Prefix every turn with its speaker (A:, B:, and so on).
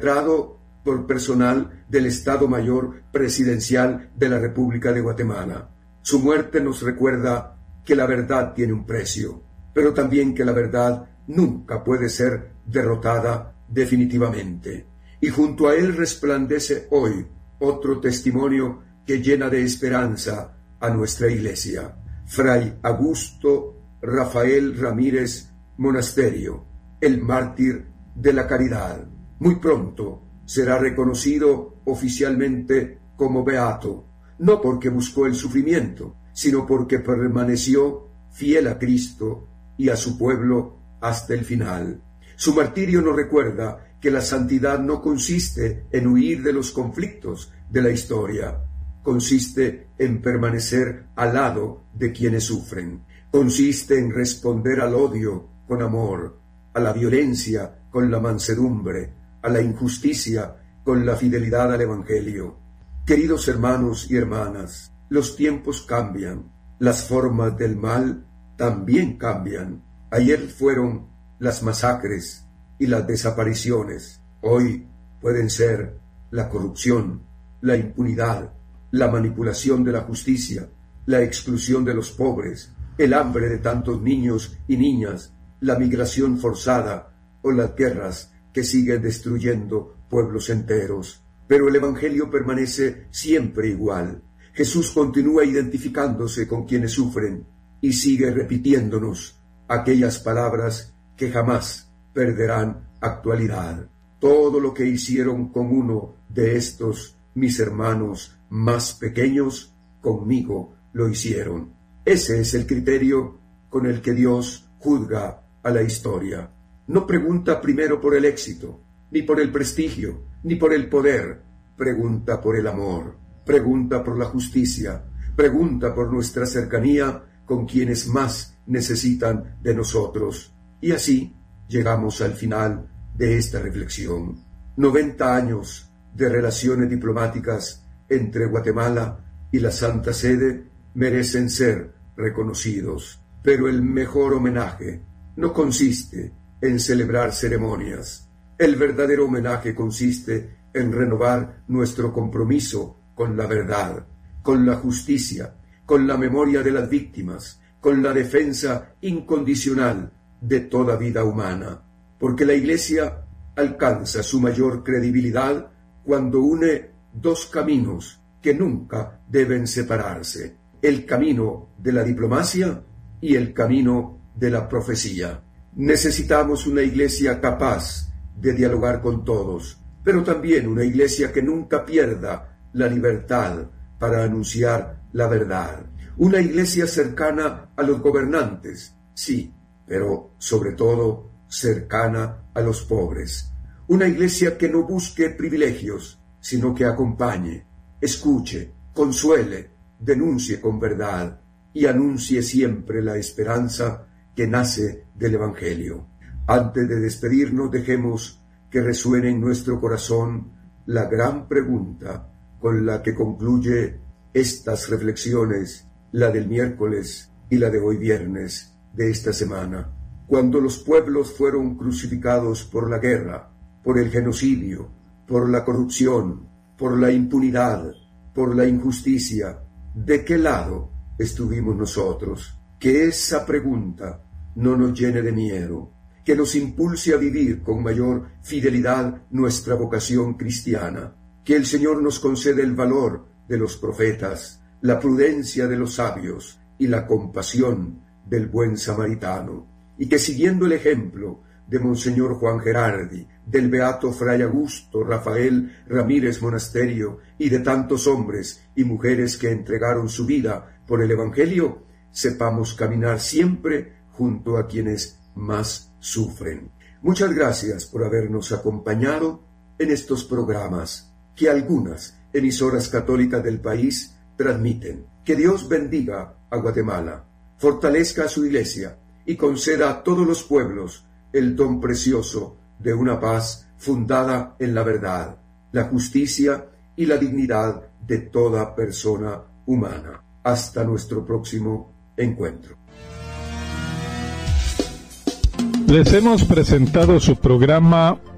A: idolatrado por personal del Estado Mayor Presidencial de la República de Guatemala. Su muerte nos recuerda que la verdad tiene un precio, pero también que la verdad nunca puede ser derrotada definitivamente. Y junto a él resplandece hoy otro testimonio que llena de esperanza a nuestra Iglesia. Fray Augusto Rafael Ramírez Monasterio, el mártir de la caridad. Muy pronto será reconocido oficialmente como beato, no porque buscó el sufrimiento, sino porque permaneció fiel a Cristo y a su pueblo hasta el final. Su martirio nos recuerda que la santidad no consiste en huir de los conflictos de la historia, consiste en permanecer al lado de quienes sufren, consiste en responder al odio con amor, a la violencia con la mansedumbre, a la injusticia con la fidelidad al Evangelio. Queridos hermanos y hermanas, los tiempos cambian, las formas del mal también cambian. Ayer fueron las masacres y las desapariciones, hoy pueden ser la corrupción, la impunidad, la manipulación de la justicia, la exclusión de los pobres, el hambre de tantos niños y niñas, la migración forzada o las guerras que siguen destruyendo pueblos enteros. Pero el Evangelio permanece siempre igual. Jesús continúa identificándose con quienes sufren y sigue repitiéndonos aquellas palabras que jamás perderán actualidad. Todo lo que hicieron con uno de estos mis hermanos más pequeños, conmigo lo hicieron. Ese es el criterio con el que Dios juzga a la historia. No pregunta primero por el éxito, ni por el prestigio, ni por el poder. Pregunta por el amor, pregunta por la justicia, pregunta por nuestra cercanía con quienes más necesitan de nosotros. Y así llegamos al final de esta reflexión. 90 años de relaciones diplomáticas entre Guatemala y la Santa Sede merecen ser reconocidos, pero el mejor homenaje no consiste en celebrar ceremonias. El verdadero homenaje consiste en renovar nuestro compromiso con la verdad, con la justicia, con la memoria de las víctimas, con la defensa incondicional de toda vida humana, porque la Iglesia alcanza su mayor credibilidad cuando une dos caminos que nunca deben separarse: el camino de la diplomacia y el camino de la profecía. Necesitamos una Iglesia capaz de dialogar con todos, pero también una Iglesia que nunca pierda la libertad para anunciar la verdad. Una Iglesia cercana a los gobernantes, sí, pero sobre todo cercana a los pobres. Una Iglesia que no busque privilegios, sino que acompañe, escuche, consuele, denuncie con verdad y anuncie siempre la esperanza que nace del Evangelio. Antes de despedirnos, dejemos que resuene en nuestro corazón la gran pregunta con la que concluye estas reflexiones, la del miércoles y la de hoy viernes de esta semana. Cuando los pueblos fueron crucificados por la guerra, por el genocidio, por la corrupción, por la impunidad, por la injusticia, ¿de qué lado estuvimos nosotros? Que esa pregunta no nos llene de miedo, que nos impulse a vivir con mayor fidelidad nuestra vocación cristiana, que el Señor nos conceda el valor de los profetas, la prudencia de los sabios y la compasión del buen samaritano, y que siguiendo el ejemplo de Monseñor Juan Gerardi, del beato Fray Augusto Rafael Ramírez Monasterio y de tantos hombres y mujeres que entregaron su vida por el Evangelio, sepamos caminar siempre junto a quienes más sufren. Muchas gracias por habernos acompañado en estos programas que algunas emisoras católicas del país transmiten. Que Dios bendiga a Guatemala, fortalezca a su Iglesia y conceda a todos los pueblos el don precioso de una paz fundada en la verdad, la justicia y la dignidad de toda persona humana. Hasta nuestro próximo encuentro.
B: Les hemos presentado su programa